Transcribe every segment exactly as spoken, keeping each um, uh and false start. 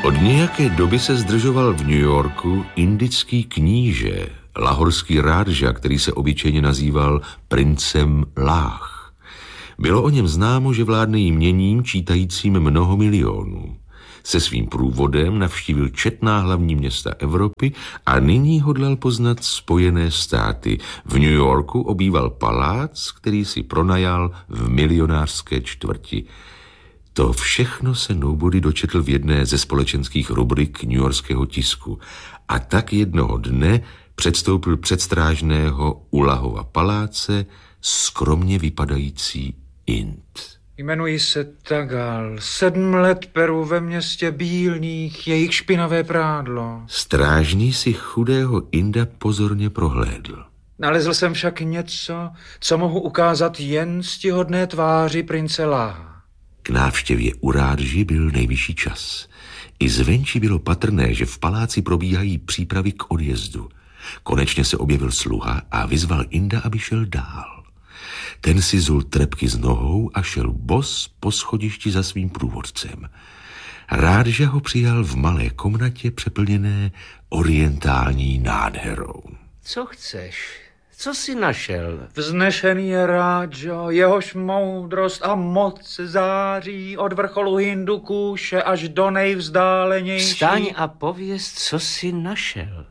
Od nějaké doby se zdržoval v New Yorku indický kníže, lahorský rádža, který se obyčejně nazýval princem Láh. Bylo o něm známo, že vládne jměním čítajícím mnoho milionů. Se svým průvodem navštívil četná hlavní města Evropy a nyní hodlal poznat Spojené státy. V New Yorku obýval palác, který si pronajal v milionářské čtvrti. To všechno se Nobody dočetl v jedné ze společenských rubrik newyorského tisku. A tak jednoho dne předstoupil před strážného u Lahova paláce skromně vypadající Ind. Jmenuji se Tagal. Sedm let peru ve městě bílných, jejich špinavé prádlo. Strážný si chudého Inda pozorně prohlédl. Nalezl jsem však něco, co mohu ukázat jen ctihodné tváři prince Láha. K návštěvě u rádži byl nejvyšší čas. I zvenčí bylo patrné, že v paláci probíhají přípravy k odjezdu. Konečně se objevil sluha a vyzval Inda, aby šel dál. Ten si zul trepky z nohou a šel bos po schodišti za svým průvodcem. Rádža ho přijal v malé komnatě přeplněné orientální nádherou. Co chceš? Co jsi našel? Vznešený je Rádžo, jehož moudrost a moc září od vrcholu Hindukúše až do nejvzdálenější. Vstaň a pověz, co jsi našel.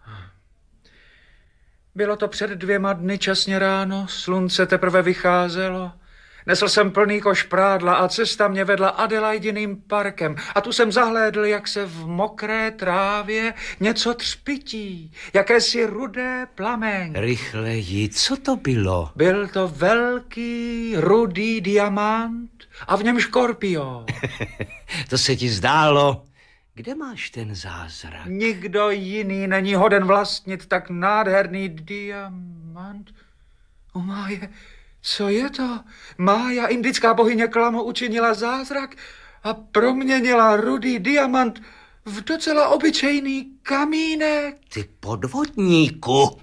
Bylo to před dvěma dny časně ráno, slunce teprve vycházelo. Nesl jsem plný koš prádla a cesta mě vedla Adelaidiným parkem. A tu jsem zahlédl, jak se v mokré trávě něco třpití, jakési rudé plameň. Rychleji, co to bylo? Byl to velký rudý diamant a v něm škorpion. To se ti zdálo. Kde máš ten zázrak? Nikdo jiný není hoden vlastnit tak nádherný diamant. O máje, co je to? Mája, indická bohyně klamu, učinila zázrak a proměnila rudý diamant v docela obyčejný kamínek. Ty podvodníku!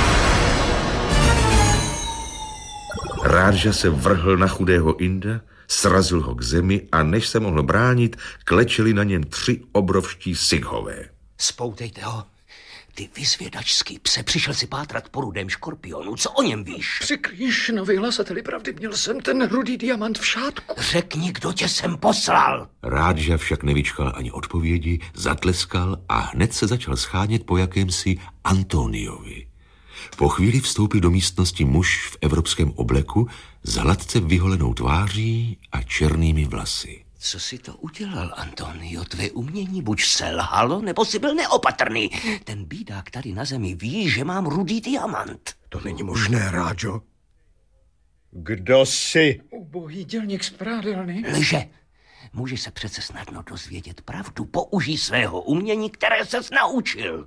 Rádža se vrhl na chudého Inda, srazil ho k zemi a než se mohl bránit, klečeli na něm tři obrovští sikhové. Spoutejte ho. Ty vyzvědačský pse, přišel si pátrat po rudém škorpionu. Co o něm víš? Při Krýšnovi hlasateli pravdy, měl jsem ten rudý diamant v šátku. Řekni, kdo tě sem poslal. Rádža však nevyčkal ani odpovědi, zatleskal a hned se začal schánět po jakémsi Antoniovi. Po chvíli vstoupil do místnosti muž v evropském obleku s hladce vyholenou tváří a černými vlasy. Co si to udělal, Antonio? Tvé umění buď selhalo, nebo si byl neopatrný. Ten bídák tady na zemi ví, že mám rudý diamant. To není možné, Rádžo. Kdo jsi? Ubohý dělník z prádelny. Lže. Můžeš se přece snadno dozvědět pravdu. Použij svého umění, které ses naučil.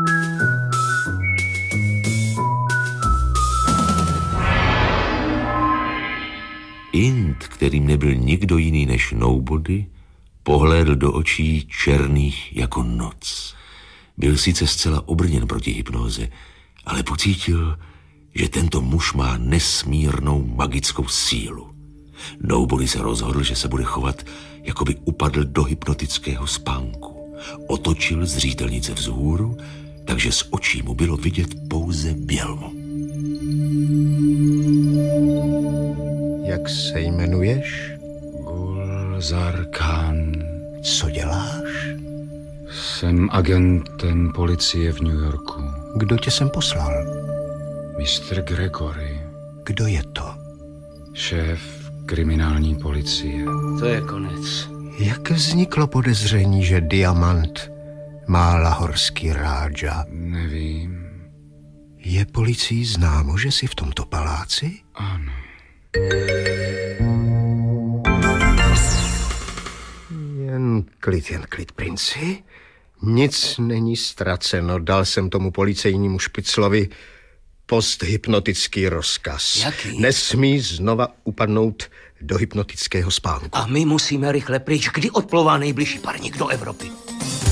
Ind, kterým nebyl nikdo jiný než Nobody, pohlédl do očí černých jako noc. Byl sice zcela obrněn proti hypnóze, ale pocítil, že tento muž má nesmírnou magickou sílu. Nobody se rozhodl, že se bude chovat, jako by upadl do hypnotického spánku. Otočil zřetelnice vzhůru, takže z očí mu bylo vidět pouze bělmo. Jak se jmenuješ? Gulzar Khan. Co děláš? Jsem agentem policie v New Yorku. Kdo tě sem poslal? mister Gregory. Kdo je to? Šéf kriminální policie. To je konec. Jak vzniklo podezření, že diamant má lahorský rádža? Nevím. Je policií známo, že jsi v tomto paláci? Ano. Jen klid, jen klid, princi. Nic není ztraceno. Dal jsem tomu policejnímu špiclovi posthypnotický rozkaz. Jaký? Nesmí znova upadnout do hypnotického spánku. A my musíme rychle pryč. Kdy odplouvá nejbližší parník do Evropy?